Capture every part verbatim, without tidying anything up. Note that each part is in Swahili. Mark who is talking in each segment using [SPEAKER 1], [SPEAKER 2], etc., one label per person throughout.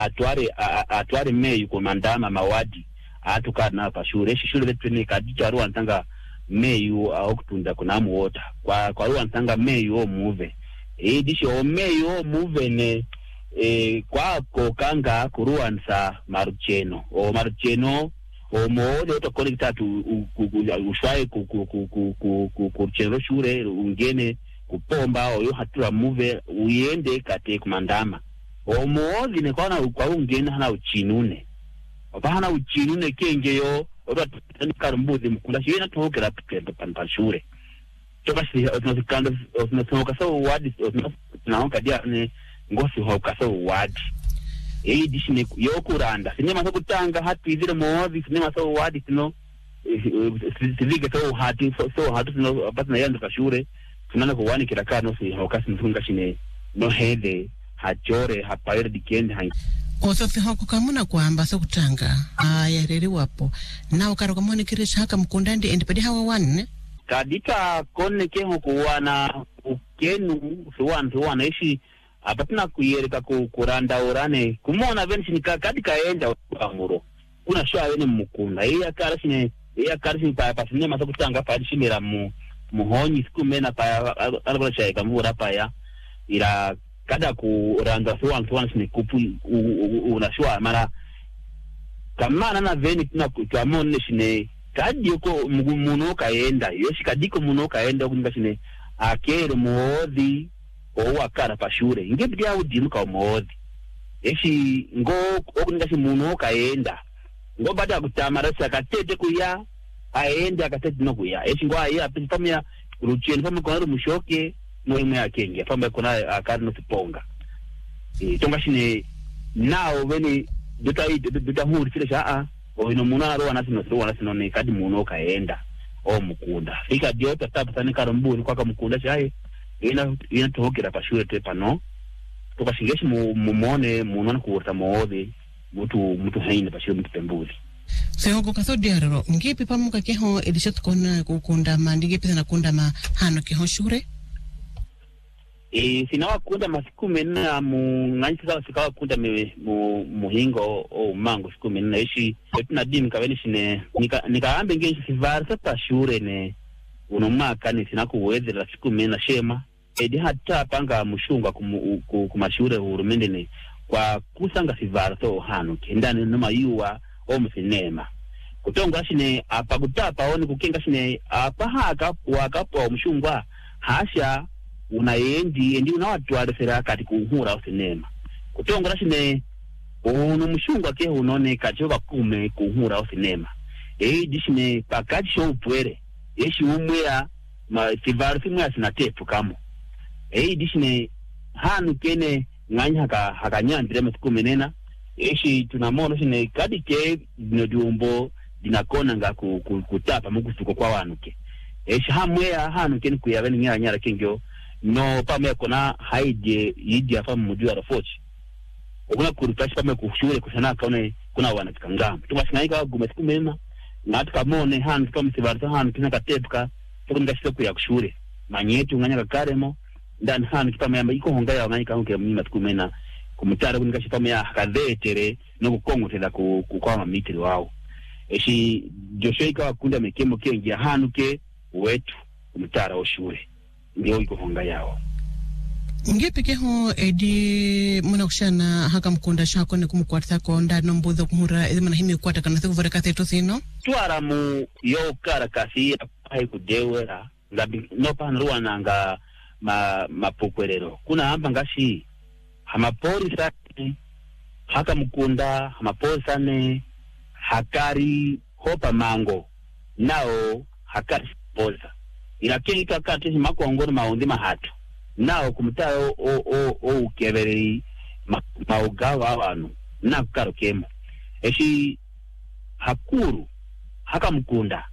[SPEAKER 1] atware atware meyu komandama mawadi atukana pa shure shure letu ni kadija ruwa ntanga meyu okutunda kuna muota kwa kwa ruwa ntanga meyu o move e dishi o meyu o move ne e kwa kokanga kuruwa nsa marucheno o marucheno o moode to connecta tu ushwaye ku ku ku ku ku ku chero shure ungene kupomba oyo hatura move uyende kate kumandama o moode ne kwa kwa ungene hana uchinune obahana uchinune kengeyo obatani karumbuzi mukula shina tuhokera pembe panpashure tokasi otunokanda otunoka so wadi otunoka dia ne ngosi hoka so wadi e dishine yokuranda sinema so kutanga hati izire mozi sinema so wadi tino sivige so hati so hati tino apatna yando kashure tunana ko wani kirakano si hoka sinfunga shine no hede hachore hapaire dikende hai
[SPEAKER 2] Osofi hako kamuna kwamba so kutanga aya rere wapo na ukaro kamone kirisha haka mkundandi endipedi hawa wane
[SPEAKER 1] kadita kone keho kuwana ukenu suwan suwan ishi apatina kuyereka kuranda orane kumona venshi nika kadika enda amuro kuna shwa wene mukunda iya karashine iya karashine pa pa sinema so kutanga pa shimira mu muhonyi siku mena pa alabala shaika mura pa ya ila kada kuranda suwan suwan shine kupu unashwa mara kamana na veni tuna kuamone shine kadi yuko muno kaenda yoshi kadiko muno kaenda kuninga shine akere muodhi owa kara pashure ngebidi ya udimuka muodhi yeshi ngo okuninga shi muno kaenda ngo bada kutamara sakatete kuya aenda akatete no kuya yeshi ngo aya pamya rucheni pamya kona mushoke mwemwe akenge pamya kona akari no tiponga e tonga shine nao veni dutai duta huri chile sha a oino munaro wanasino so wanasino ne kadi muno kaenda o mukunda fika diota tapa tani karambuni kwa mukunda shaye ina ina tohokera pashure te pano tukashingeshi mu mumone munona kuurta moodhi mutu mutu haine pashure mutu pembuli
[SPEAKER 2] sehoko kaso diarero ngipi pamuka keho edishat kona kukunda mandige pesa na kunda ma hano keho shure
[SPEAKER 1] e sinawa kunda masiku menna mu nganchi sawa sikawa kunda me mu muhingo o mango siku menna ishi tuna dim kaveni shine nika nikaambe ngenshi sivarsa pashure ne uno mwaka ni sinakuwezera siku menna shema edi hata panga mushunga kumashure hurumende ne kwa kusanga sivarso hano kendani noma yuwa o musinema kutonga shine apa kutapa oni kukenga shine apa haka wakapo mushungwa hasha unaendi endi unawatwale sera kati kuhura o sinema kutonga shine uno mushungwa ke unone kati bakume kuhura o sinema e dishine pakati sho upwere yeshi umwea ma sivarso mwa sinatepu kamo e dishine hanu kene nganya haka hakanyandire mtukumenena eshi tunamono shine kadi ke no dumbo dinakona nga kutapa mukusuko kwa wanuke eshi hamwea hanu kene kuyaveni nyara nyara kengyo no pame kona haije yidi afa mujua rafochi okuna kurutashi pame kushure kusana kaone kuna wanatika ngam tumashinaika gumesikumena ngatuka mone hanu kama sivarta hanu kina katepka tukunga shitoku ya kushure manyetu nganya kakaremo ndani hanu kipame yamba iko hongaya wanganyika honke mnima tukumena kumutara kunika shipame ya hakadetere no kukongo tela kukwama mitiri wao eshi joshoika wakunda mekemo kengi ya hanuke wetu kumutara o shure ndio iko hongaya yao
[SPEAKER 2] ngepe keho edi muna kushana haka mkunda shako ne kumukwatisa ko ndano mbuzo kumura ezi mana himi kwata kana thiku voreka teto sino
[SPEAKER 1] tuara mu yo kara kasi ai kudewera ngabi no panruwa nanga ma mapokwerero kuna amba ngashi hamapori sane haka mkunda hamapori sane hakari hopa mango nao hakari poza ilakini kakati makongoro maundi mahatu nao kumutao o o o ukeberi ma, maugawa abantu na karo kemo eshi hakuru haka mkunda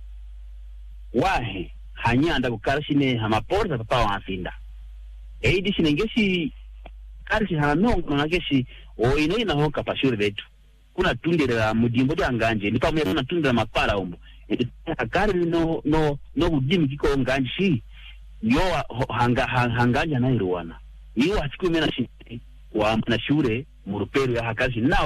[SPEAKER 1] wahe hanyanda kukarashine hamaporza papa wanfinda eidi shinengeshi karishi hanongo nageshi o ino ina hoka pashure betu kuna tundira mudimbo de anganje ni pamwe kuna tundira mapara ombo akari no no no udimi kiko nganje yo hanga hanganja na iruwana iyo atikumena shi wa na shure mu rupero ya hakazi nao